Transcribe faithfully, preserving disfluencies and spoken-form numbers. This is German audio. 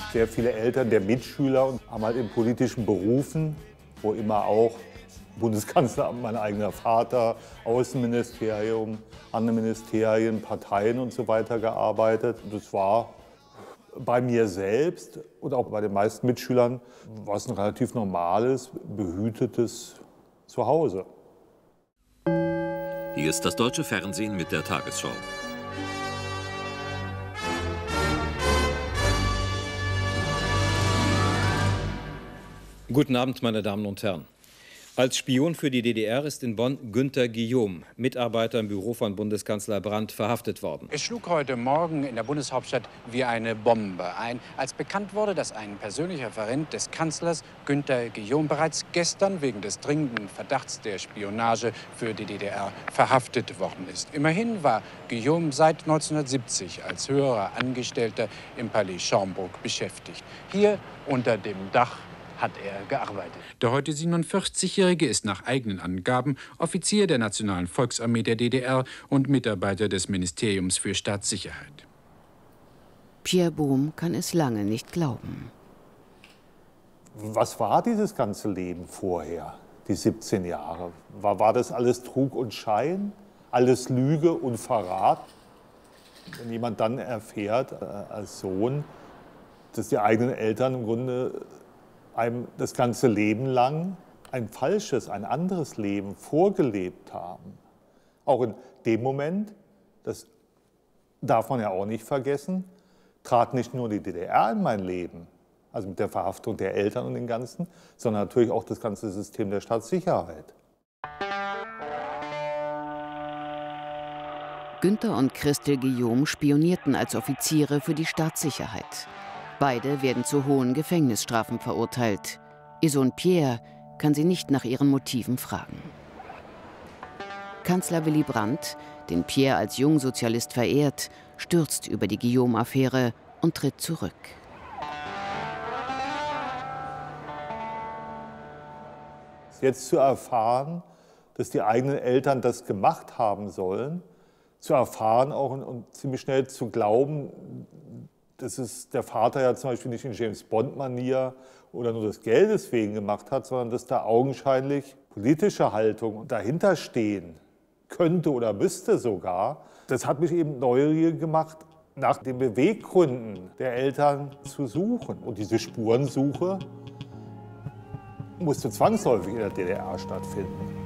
Sehr viele Eltern der Mitschüler haben halt in politischen Berufen, wo immer auch Bundeskanzleramt, mein eigener Vater, Außenministerium, andere Ministerien, Parteien und so weiter gearbeitet. Das war bei mir selbst und auch bei den meisten Mitschülern war es ein relativ normales, behütetes Zuhause. Hier ist das deutsche Fernsehen mit der Tagesschau. Guten Abend, meine Damen und Herren. Als Spion für die D D R ist in Bonn Günter Guillaume, Mitarbeiter im Büro von Bundeskanzler Brandt, verhaftet worden. Es schlug heute Morgen in der Bundeshauptstadt wie eine Bombe ein, als bekannt wurde, dass ein persönlicher Referent des Kanzlers, Günter Guillaume, bereits gestern wegen des dringenden Verdachts der Spionage für die D D R verhaftet worden ist. Immerhin war Guillaume seit neunzehnhundertsiebzig als höherer Angestellter im Palais Schaumburg beschäftigt. Hier unter dem Dach hat er gearbeitet. Der heute siebenundvierzigjährige ist nach eigenen Angaben Offizier der Nationalen Volksarmee der D D R und Mitarbeiter des Ministeriums für Staatssicherheit. Pierre Bohm kann es lange nicht glauben. Was war dieses ganze Leben vorher, die siebzehn Jahre? War, war das alles Trug und Schein? Alles Lüge und Verrat? Wenn jemand dann erfährt, äh, als Sohn, dass die eigenen Eltern im Grunde einem das ganze Leben lang ein falsches, ein anderes Leben vorgelebt haben. Auch in dem Moment, das darf man ja auch nicht vergessen, trat nicht nur die D D R in mein Leben, also mit der Verhaftung der Eltern und den Ganzen, sondern natürlich auch das ganze System der Staatssicherheit. Günter und Christel Guillaume spionierten als Offiziere für die Staatssicherheit. Beide werden zu hohen Gefängnisstrafen verurteilt. Ihr Sohn Pierre kann sie nicht nach ihren Motiven fragen. Kanzler Willy Brandt, den Pierre als Jungsozialist verehrt, stürzt über die Guillaume-Affäre und tritt zurück. Jetzt zu erfahren, dass die eigenen Eltern das gemacht haben sollen, zu erfahren auch und, und ziemlich schnell zu glauben, dass es der Vater ja zum Beispiel nicht in James-Bond-Manier oder nur des Geldes wegen gemacht hat, sondern dass da augenscheinlich politische Haltung dahinter stehen könnte oder müsste sogar. Das hat mich eben neugierig gemacht, nach den Beweggründen der Eltern zu suchen. Und diese Spurensuche musste zwangsläufig in der D D R stattfinden.